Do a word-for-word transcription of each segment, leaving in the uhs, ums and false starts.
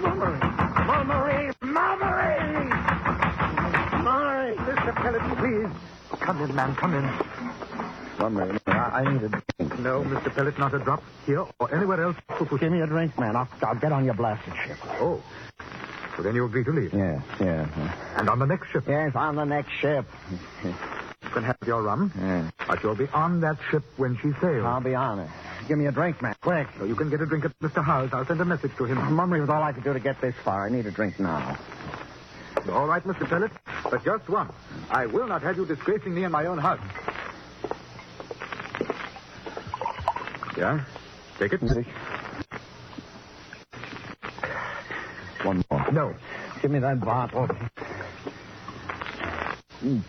Mummery! Mummery! Mummery! Mummery! Mister Pellet, please. Come in, man, come in. Mummery, I, I need a drink. No, Mister Pellet, not a drop. Here or anywhere else. Give me a drink, man. I'll, I'll get on your blasted ship. Oh. So then you agree to leave? Yeah, yeah. And on the next ship? Yes, on the next ship. You can have your rum. Yeah. But you'll be on that ship when she sails. I'll be on it. Give me a drink, man. Quick. So you can get a drink at Mister Howe's. I'll send a message to him. Mummery was all I could do to get this far. I need a drink now. All right, Mister Pellet. But just one. I will not have you disgracing me in my own house. Yeah? Take it. One more. No. Give me that bottle. Mm.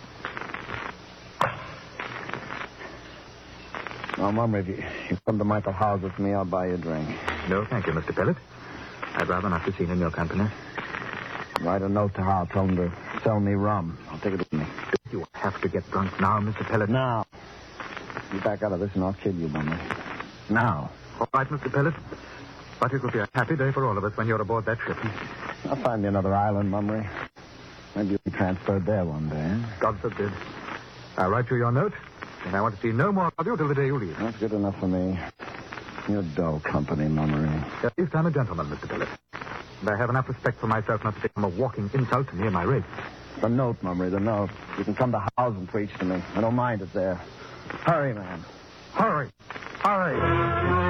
Now, Mummery, if you, you come to Michael Howe's with me, I'll buy you a drink. No, thank you, Mister Pellet. I'd rather not be seen in your company. Write a note to Howe. Tell him to sell me rum. I'll take it with me. You have to get drunk now, Mister Pellet. Now. You back out of this and I'll kill you, Mummery. Now. All right, Mister Pellet. But it will be a happy day for all of us when you're aboard that ship. I'll find me another island, Mummery. Maybe you'll be transferred there one day, eh? God forbid. I'll write you your note, and I want to see no more of you till the day you leave. That's good enough for me. You're dull company, Mummery. At least I'm a gentleman, Mister Pellet. And I have enough respect for myself not to become a walking insult near my race. The note, Mummery, the note. You can come to Howe's and preach to me. I don't mind it there. Hurry, man. Hurry. Hurry.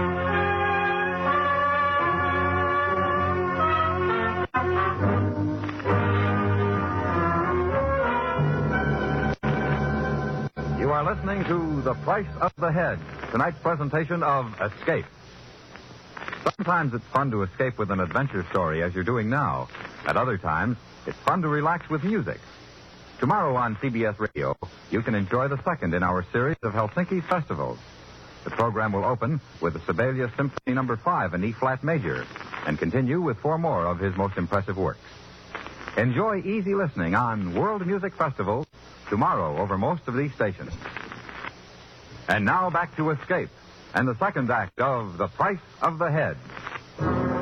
You are listening to The Price of the Head, tonight's presentation of Escape. Sometimes it's fun to escape with an adventure story, as you're doing now. At other times, it's fun to relax with music. Tomorrow on C B S Radio, you can enjoy the second in our series of Helsinki festivals. The program will open with the Sibelius Symphony Number Five in E-flat major, and continue with four more of his most impressive works. Enjoy easy listening on World Music Festival tomorrow over most of these stations. And now back to Escape and the second act of The Price of the Head.